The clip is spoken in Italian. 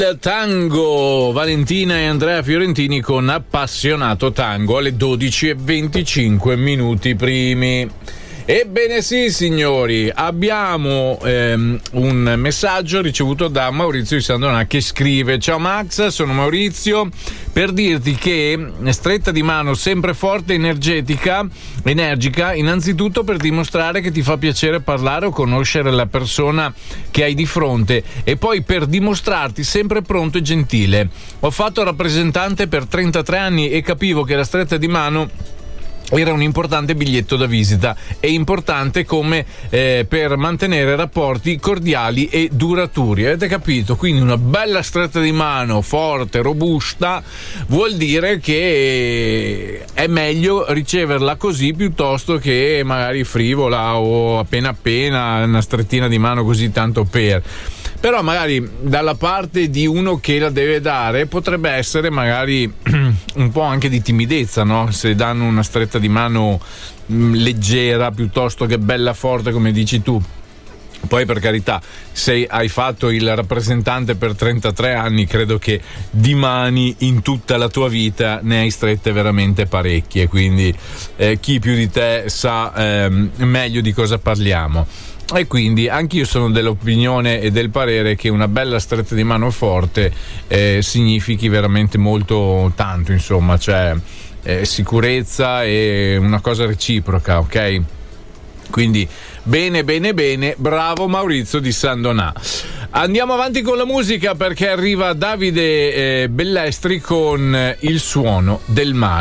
Tango, Valentina e Andrea Fiorentini con Appassionato Tango alle 12:25 primi. Ebbene sì, signori, abbiamo un messaggio ricevuto da Maurizio di Sandonà che scrive: ciao Max, sono Maurizio, per dirti che stretta di mano sempre forte e energica, innanzitutto per dimostrare che ti fa piacere parlare o conoscere la persona che hai di fronte, e poi per dimostrarti sempre pronto e gentile. Ho fatto rappresentante per 33 anni e capivo che la stretta di mano era un importante biglietto da visita, è importante come per mantenere rapporti cordiali e duraturi, avete capito? Quindi una bella stretta di mano forte, robusta, vuol dire che è meglio riceverla così piuttosto che magari frivola o appena una strettina di mano così tanto per. Però magari dalla parte di uno che la deve dare potrebbe essere magari un po' anche di timidezza, no? Se danno una stretta di mano leggera piuttosto che bella forte come dici tu. Poi, per carità, se hai fatto il rappresentante per 33 anni, credo che di mani in tutta la tua vita ne hai strette veramente parecchie, quindi chi più di te sa meglio di cosa parliamo. E quindi anch'io sono dell'opinione e del parere che una bella stretta di mano forte significhi veramente molto tanto, insomma, cioè sicurezza e una cosa reciproca, ok? Quindi bene, bravo Maurizio di Sandonà. Andiamo avanti con la musica perché arriva Davide Bellestri con Il suono del mare.